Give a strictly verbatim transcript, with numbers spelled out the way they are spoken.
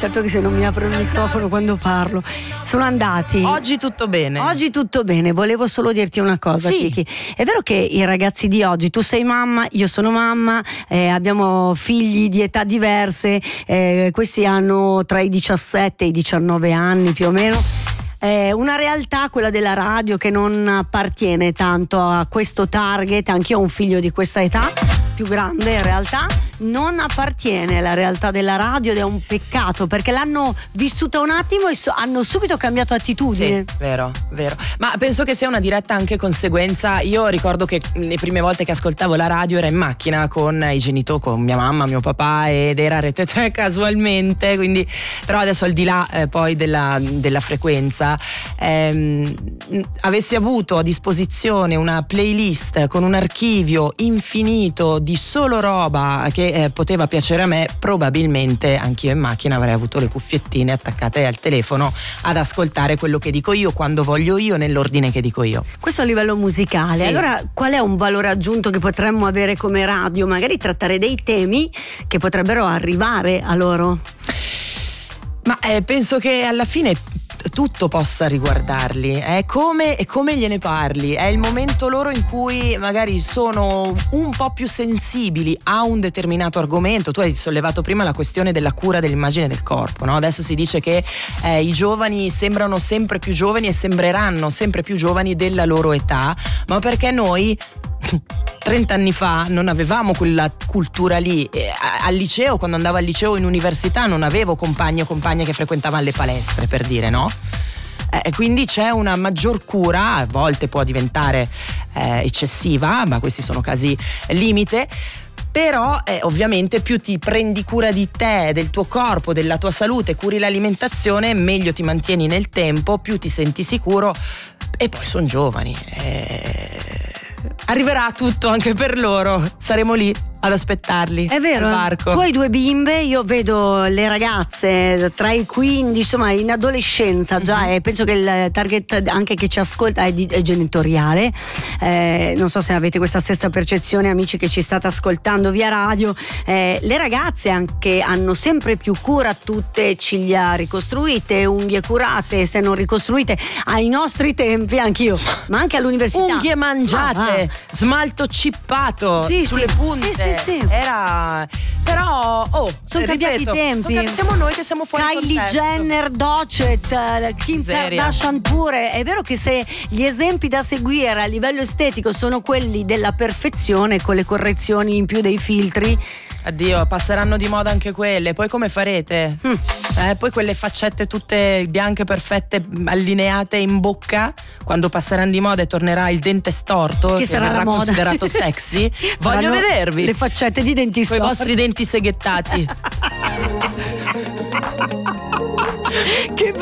certo che se non mi apro il microfono quando parlo. Sono andati. Oggi tutto bene. Oggi tutto bene, volevo solo dirti una cosa, sì. Kiki. È vero che i ragazzi di oggi, tu sei mamma, io sono mamma, eh, abbiamo figli di età diverse, eh, questi hanno tra i diciassette e i diciannove anni più o meno. È una realtà, quella della radio, che non appartiene tanto a questo target. Anch'io ho un figlio di questa età, più grande in realtà, non appartiene alla realtà della radio ed è un peccato perché l'hanno vissuta un attimo e so- hanno subito cambiato attitudine. Sì, vero, vero. Ma penso che sia una diretta anche conseguenza. Io ricordo che le prime volte che ascoltavo la radio era in macchina con i genitori, con mia mamma, mio papà, ed era Rete tre casualmente, quindi però adesso al di là eh, poi della, della frequenza, ehm, avessi avuto a disposizione una playlist con un archivio infinito di solo roba che eh, poteva piacere a me, probabilmente anch'io in macchina avrei avuto le cuffiettine attaccate al telefono ad ascoltare quello che dico io, quando voglio io, nell'ordine che dico io. Questo a livello musicale. Sì. Allora, qual è un valore aggiunto che potremmo avere come radio? Magari trattare dei temi che potrebbero arrivare a loro. Ma eh, penso che alla fine tutto possa riguardarli, è come, è come gliene parli, è il momento loro in cui magari sono un po' più sensibili a un determinato argomento. Tu hai sollevato prima la questione della cura dell'immagine del corpo, no? Adesso si dice che eh, i giovani sembrano sempre più giovani e sembreranno sempre più giovani della loro età, ma perché noi trenta anni fa non avevamo quella cultura lì. Al liceo, quando andavo al liceo, in università, non avevo compagni o compagne che frequentavano le palestre, per dire, no? Eh, quindi c'è una maggior cura, a volte può diventare eh, eccessiva, ma questi sono casi limite. Però eh, ovviamente più ti prendi cura di te, del tuo corpo, della tua salute, curi l'alimentazione, meglio ti mantieni nel tempo, più ti senti sicuro. E poi sono giovani, eh... arriverà tutto anche per loro, saremo lì ad aspettarli. È vero, al tu hai due bimbe, io vedo le ragazze tra i quindici, insomma in adolescenza già, mm-hmm. E penso che il target anche che ci ascolta è, di, è genitoriale, eh, non so se avete questa stessa percezione, amici che ci state ascoltando via radio. Eh, le ragazze anche hanno sempre più cura, tutte ciglia ricostruite, unghie curate, se non ricostruite ai nostri tempi, anch'io, ma anche all'università, unghie mangiate, ah, ah. smalto cippato sì, sulle sì, punte. sì, sì, sì. Era però oh, sono cambiati i tempi. Sono, siamo noi che siamo fuori Kylie contesto. Jenner, Docet, Kim Miseria. Kardashian pure. È vero che se gli esempi da seguire a livello estetico sono quelli della perfezione, con le correzioni in più dei filtri, addio, passeranno di moda anche quelle. Poi come farete? Mm. Eh, poi quelle faccette tutte bianche, perfette, allineate in bocca, quando passeranno di moda e tornerà il dente storto, che, che sarà verrà la moda. Considerato sexy. Voglio Faranno vedervi le faccette di denti storti, con i vostri denti seghettati. Che